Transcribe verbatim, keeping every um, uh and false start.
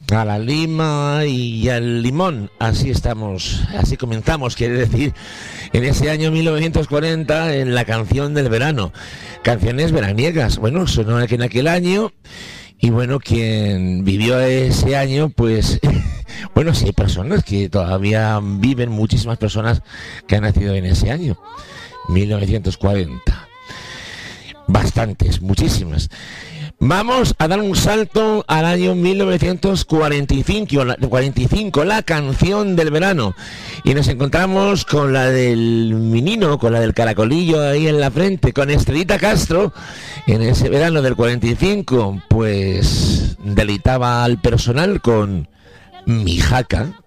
A la lima y al limón, así estamos, así comenzamos, quiere decir, en ese año mil novecientos cuarenta, en la canción del verano, canciones veraniegas. Bueno, sonó en aquel año, y bueno, quien vivió ese año, pues, bueno, sí hay personas que todavía viven, muchísimas personas que han nacido en ese año, mil novecientos cuarenta. Bastantes, muchísimas. Vamos a dar un salto al año mil novecientos cuarenta y cinco, la, cuarenta y cinco, la canción del verano. Y nos encontramos con la del menino, con la del caracolillo ahí en la frente, con Estrellita Castro. En ese verano del cuarenta y cinco, pues deleitaba al personal con Mi Jaca.